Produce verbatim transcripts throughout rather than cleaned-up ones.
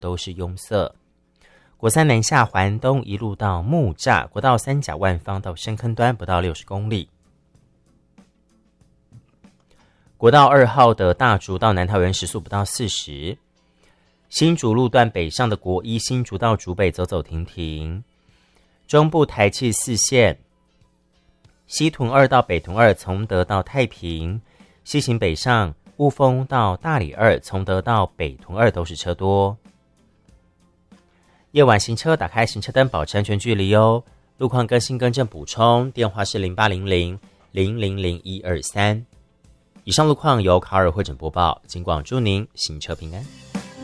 都是拥塞。国三南下环东一路到木栅，国道三甲万方到深坑端不到六十公里。国道二号的大竹到南桃园时速不到四十。新竹路段北上的国一新竹到竹北走走停停。中部台七四线西屯二到北屯二从德到太平，西行北上雾峰到大里二从德到北屯二都是车多。夜晚行车打开行车灯，保持安全距离哦。路况更新更正补充，电话是零八零零零零零一二三。以上路况由卡尔会诊播报，警广祝您行车平安。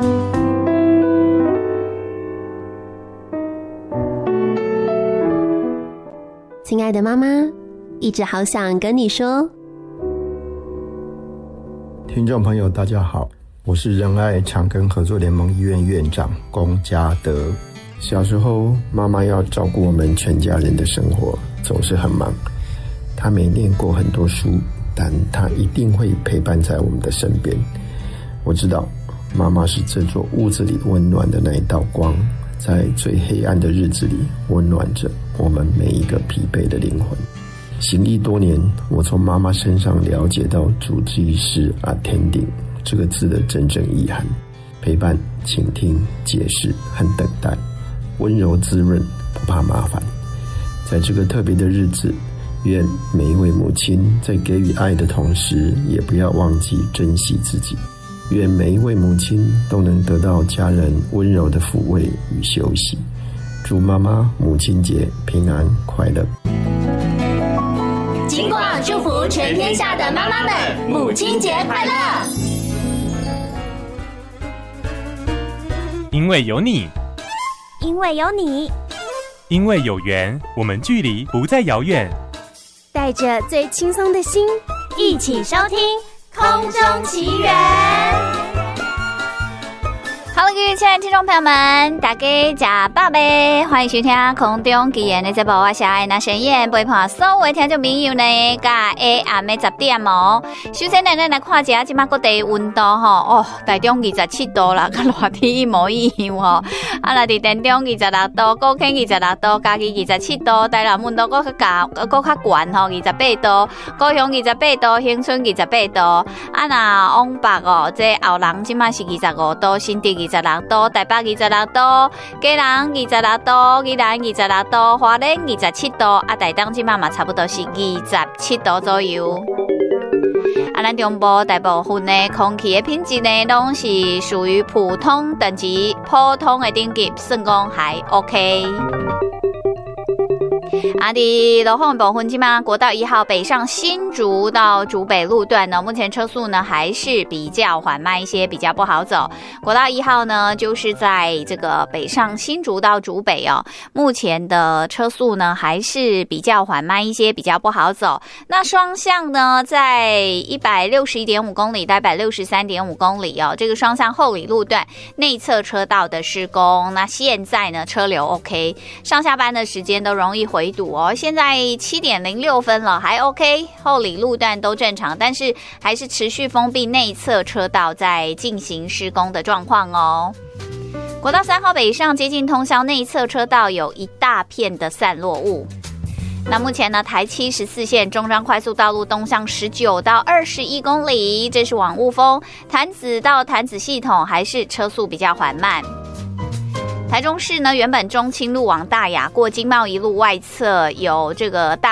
亲爱的妈妈，一直好想跟你说。 听众朋友大家好，我是仁爱长庚合作联盟医院院长龚家德。小时候妈妈要照顾我们全家人的生活总是很忙，她没念过很多书，但她一定会陪伴在我们的身边。我知道妈妈是这座屋子里温暖的那一道光，在最黑暗的日子里温暖着我们每一个疲惫的灵魂。行医多年，我从妈妈身上了解到主治医师 attending 这个字的真正意涵：陪伴、倾听、解释和等待，温柔滋润，不怕麻烦。在这个特别的日子，愿每一位母亲在给予爱的同时，也不要忘记珍惜自己。愿每一位母亲都能得到家人温柔的抚慰与休息。祝妈妈母亲节平安快乐。 警广祝福全天下的妈妈们，母亲节快乐！ 因为有你， 因为有你， 因为有缘，我们距离不再遥远。 带着最轻松的心， 一起收听空中奇缘。 Hello， 各位亲爱的听众朋友们，大家假爸爸，欢迎收听空中奇缘的节目。我是爱那神燕，陪伴所有的听众朋友呢，甲下暗的十点哦。首先呢，咱来看一下今麦各地温度吼，哦，台中二十七度啦，跟热天一模一样吼。啊，来伫台中二十六度，高雄二十六度，嘉义二十七度，台南温度搁较高，搁较悬吼，二十八度，高雄二十八度，恒春二十八度。啊，那往北哦，这后人今麦是二十五度，新竹二十六度，台北二十六度，基隆二十六度，宜兰二十六度，花莲二十七度，啊，台东今嘛嘛差不多是二十七度左右。啊，咱中部大部分的空气的品质呢，拢是属于普通等级，普通的等级，算讲还 OK。啊，伫路况部分，今嘛国道一号北上新竹到竹北路段呢，目前车速呢还是比较缓慢一些，比较不好走。国道一号呢，就是在这个北上新竹到竹北哦，目前的车速呢还是比较缓慢一些，比较不好走。那双向呢，在一百六十一点五公里到一百六十三点五公里哦，这个双向后里路段内侧车道的施工，那现在呢车流 OK， 上下班的时间都容易回堵哦。现在七点零六分了，还 OK， 后里路段都正常，但是还是持续封闭内侧车道在进行施工的状况哦。国道三号北上接近通霄内侧车道有一大片的散落物。那目前呢，台七十四线中彰快速道路东向十九到二十一公里，这是往雾峰潭子到潭子系统还是车速比较缓慢。台中市呢，原本中清路往大雅过经贸一路外侧有这个大